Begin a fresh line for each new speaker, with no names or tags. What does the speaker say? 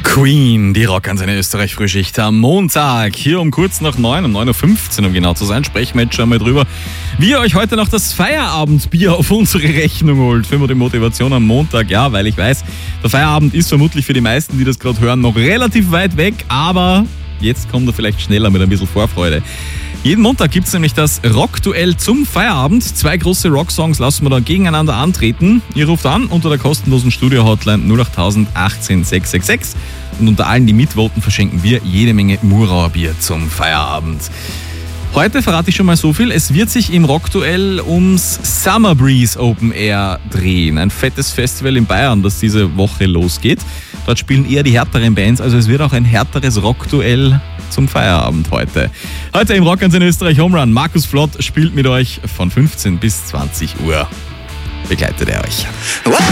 Queen, die Rockantenne Österreich-Frühschicht am Montag. Hier um kurz nach 9, um 9.15 Uhr, um genau zu sein, sprechen wir jetzt schon mal drüber, wie ihr euch heute noch das Feierabendbier auf unsere Rechnung holt. Für die Motivation am Montag, ja, weil ich weiß, der Feierabend ist vermutlich für die meisten, die das gerade hören, noch relativ weit weg, aber jetzt kommt er vielleicht schneller mit ein bisschen Vorfreude. Jeden Montag gibt es nämlich das Rockduell zum Feierabend. 2 große Rocksongs lassen wir da gegeneinander antreten. Ihr ruft an unter der kostenlosen Studio-Hotline 08000 18 666. Und unter allen, die mitvoten, verschenken wir jede Menge Murauer Bier zum Feierabend. Heute verrate ich schon mal so viel, es wird sich im Rockduell ums Summer Breeze Open Air drehen. Ein fettes Festival in Bayern, das diese Woche losgeht. Dort spielen eher die härteren Bands, also es wird auch ein härteres Rockduell zum Feierabend heute. Heute im Rockantenne Österreich Home Run. Markus Flott spielt mit euch von 15 bis 20 Uhr. Begleitet er euch.